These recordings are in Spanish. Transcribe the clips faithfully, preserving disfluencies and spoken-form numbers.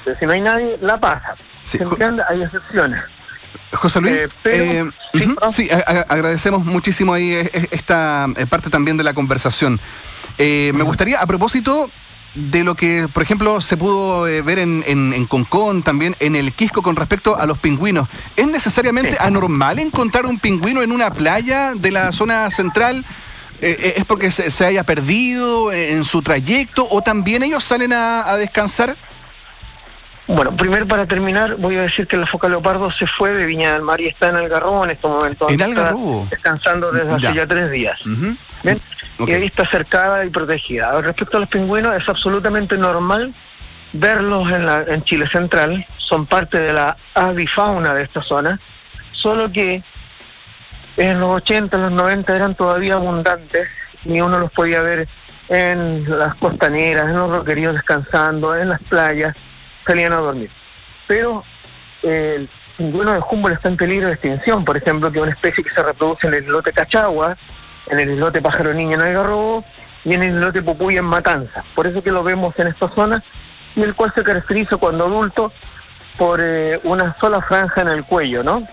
Pero si no hay nadie, la pasa. Sí, ¿Se entiende? Hay excepciones. José Luis, Eh, pero, eh, ¿sí, uh-huh, no? sí, a- a- agradecemos muchísimo ahí eh, esta eh, parte también de la conversación. Eh, uh-huh. Me gustaría, a propósito de lo que, por ejemplo, se pudo eh, ver en, en, en Concón, también en el Quisco con respecto a los pingüinos, ¿es necesariamente sí. anormal encontrar un pingüino en una playa de la zona central? Eh, ¿Es porque se, se haya perdido en su trayecto o también ellos salen a, a descansar? Bueno, primero para terminar voy a decir que la foca leopardo se fue de Viña del Mar y está en Algarrobo en estos momentos. ¿En Algarrobo? Está descansando desde hace ya, ya tres días. Uh-huh. ¿Bien? Okay. Y ahí está cercada y protegida. Respecto a los pingüinos, es absolutamente normal verlos en, la, en Chile Central. Son parte de la avifauna de esta zona, solo que en los ochenta, en los noventa eran todavía abundantes y uno los podía ver en las costaneras, en los roqueríos descansando, en las playas, salían a dormir. Pero eh, el pingüino de Humboldt está en peligro de extinción, por ejemplo, que es una especie que se reproduce en el islote Cachagua, en el islote Pájaro Niño en Algarrobo y en el islote Popuy en Matanza. Por eso que lo vemos en esta zona, y el cual se caracteriza cuando adulto por eh, una sola franja en el cuello, ¿no?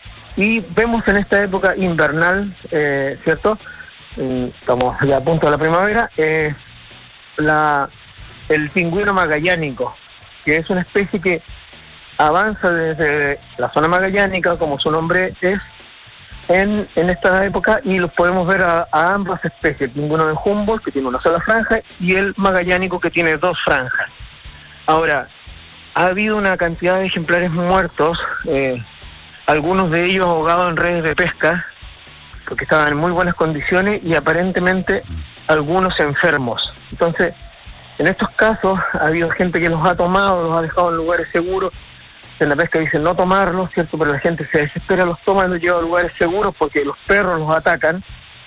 Y vemos en esta época invernal, eh, ¿cierto? Eh, estamos ya a punto de la primavera, eh, la, el pingüino magallánico, que es una especie que avanza desde la zona magallánica, como su nombre es, en, en esta época, y los podemos ver a, a ambas especies, el pingüino de Humboldt, que tiene una sola franja, y el magallánico, que tiene dos franjas. Ahora, ha habido una cantidad de ejemplares muertos, eh, algunos de ellos ahogados en redes de pesca, porque estaban en muy buenas condiciones, y aparentemente algunos enfermos. Entonces, en estos casos ha habido gente que los ha tomado, los ha dejado en lugares seguros. En la pesca dicen no tomarlos, ¿cierto? Pero la gente se desespera, los toma y los lleva a lugares seguros porque los perros los atacan,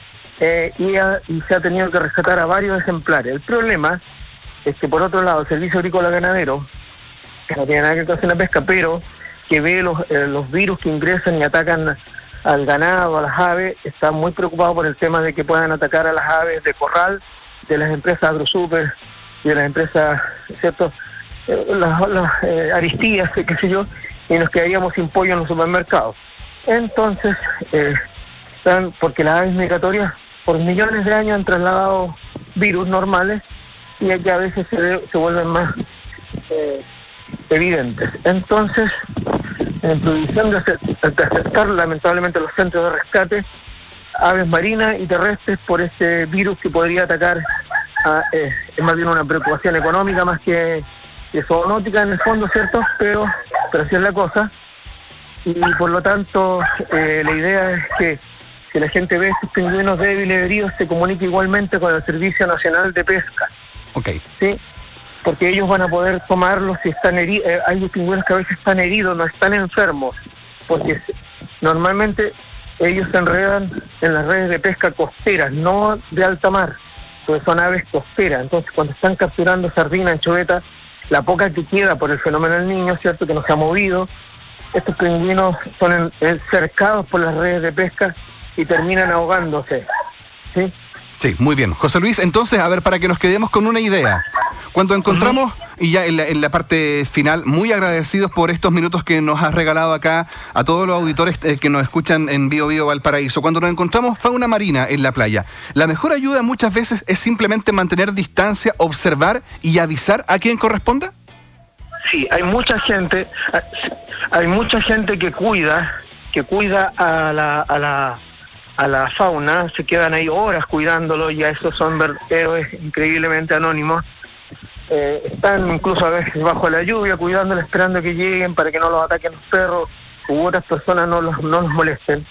eh, y, ha, y se ha tenido que rescatar a varios ejemplares. El problema es que, por otro lado, el Servicio Agrícola Ganadero, que no tiene nada que ver con la pesca, pero que ve los, eh, los virus que ingresan y atacan al ganado, a las aves, está muy preocupado por el tema de que puedan atacar a las aves de corral, de las empresas AgroSuper y de las empresas, ¿cierto?, eh, las, las eh, Aristías, qué sé yo, y nos quedaríamos sin pollo en los supermercados. Entonces, eh, están, porque las aves migratorias por millones de años han trasladado virus normales y aquí a veces se, se vuelven más eh, evidentes. Entonces, en prohibición de, hacer, de aceptar lamentablemente los centros de rescate aves marinas y terrestres por este virus que podría atacar a, eh, es más bien una preocupación económica más que, que zoonótica en el fondo, ¿cierto? Pero, pero así es la cosa, y por lo tanto eh, la idea es que si la gente ve estos pingüinos débiles heridos se comunique igualmente con el Servicio Nacional de Pesca. Okay. ¿Sí? Porque ellos van a poder tomarlos si están heridos. Eh, hay pingüinos que a veces están heridos, no están enfermos, porque normalmente ellos se enredan en las redes de pesca costeras, no de alta mar, porque son aves costeras. Entonces, cuando están capturando sardina, anchoveta, la poca que queda por el fenómeno del Niño, ¿cierto?, que no se ha movido, estos pingüinos son en, en, cercados por las redes de pesca y terminan ahogándose, ¿sí? Sí, muy bien. José Luis, entonces, a ver, para que nos quedemos con una idea. Cuando encontramos, uh-huh. y ya en la, en la parte final, muy agradecidos por estos minutos que nos has regalado acá a todos los auditores eh, que nos escuchan en Bio Bio Valparaíso. Cuando nos encontramos fauna marina en la playa, la mejor ayuda muchas veces es simplemente mantener distancia, observar y avisar a quien corresponda. Sí, hay mucha gente, hay mucha gente que cuida, que cuida a la, a la, a la fauna, se quedan ahí horas cuidándolo, y a esos son héroes increíblemente anónimos. Eh, están incluso a veces bajo la lluvia cuidándolos, esperando que lleguen para que no los ataquen los perros u otras personas no los, no los molesten.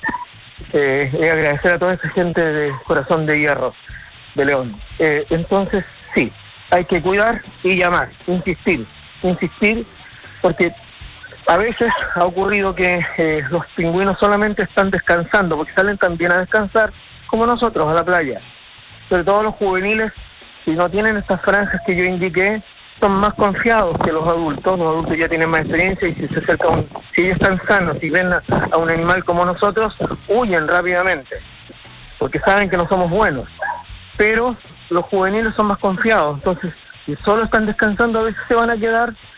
Eh, y agradecer a toda esa gente de Corazón de Hierro de León. Eh, entonces, sí, hay que cuidar y llamar, insistir, insistir, porque a veces ha ocurrido que eh, los pingüinos solamente están descansando, porque salen también a descansar como nosotros a la playa. Sobre todo los juveniles, si no tienen estas franjas que yo indiqué, son más confiados que los adultos. Los adultos ya tienen más experiencia y si se acerca un, si ellos están sanos y ven a, a un animal como nosotros, huyen rápidamente, porque saben que no somos buenos. Pero los juveniles son más confiados, entonces si solo están descansando a veces se van a quedar